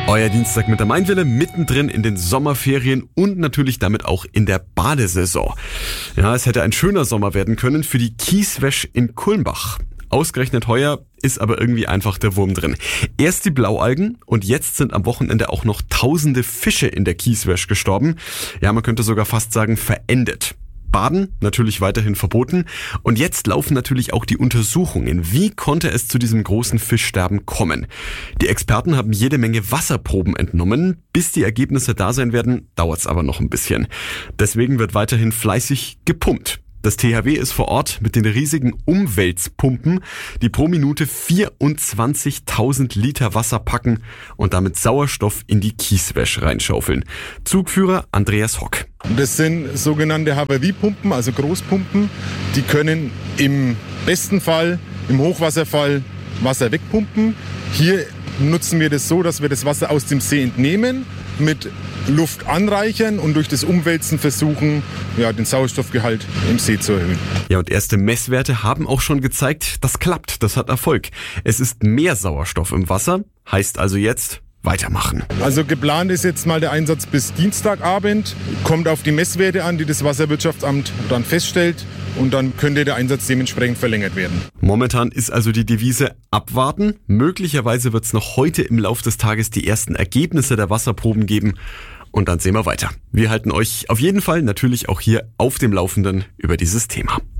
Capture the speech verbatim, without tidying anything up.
Euer Dienstag mit der Mainwelle, mittendrin in den Sommerferien und natürlich damit auch in der Badesaison. Ja, es hätte ein schöner Sommer werden können für die Kieswäsch in Kulmbach. Ausgerechnet heuer ist aber irgendwie einfach der Wurm drin. Erst die Blaualgen und jetzt sind am Wochenende auch noch tausende Fische in der Kieswäsch gestorben. Ja, man könnte sogar fast sagen verendet. Baden natürlich weiterhin verboten. Und jetzt laufen natürlich auch die Untersuchungen. Wie konnte es zu diesem großen Fischsterben kommen? Die Experten haben jede Menge Wasserproben entnommen. Bis die Ergebnisse da sein werden, dauert es aber noch ein bisschen. Deswegen wird weiterhin fleißig gepumpt. Das T H W ist vor Ort mit den riesigen Umwälzpumpen, die pro Minute vierundzwanzigtausend Liter Wasser packen und damit Sauerstoff in die Kieswäsch reinschaufeln. Zugführer Andreas Hock. Das sind sogenannte H V V-Pumpen, also Großpumpen. Die können im besten Fall, im Hochwasserfall, Wasser wegpumpen. Hier nutzen wir das so, dass wir das Wasser aus dem See entnehmen, mit Luft anreichern und durch das Umwälzen versuchen, ja, den Sauerstoffgehalt im See zu erhöhen. Ja, und erste Messwerte haben auch schon gezeigt, das klappt, das hat Erfolg. Es ist mehr Sauerstoff im Wasser, heißt also jetzt weitermachen. Also geplant ist jetzt mal der Einsatz bis Dienstagabend, kommt auf die Messwerte an, die das Wasserwirtschaftsamt dann feststellt. Und dann könnte der Einsatz dementsprechend verlängert werden. Momentan ist also die Devise abwarten. Möglicherweise wird es noch heute im Laufe des Tages die ersten Ergebnisse der Wasserproben geben. Und dann sehen wir weiter. Wir halten euch auf jeden Fall natürlich auch hier auf dem Laufenden über dieses Thema.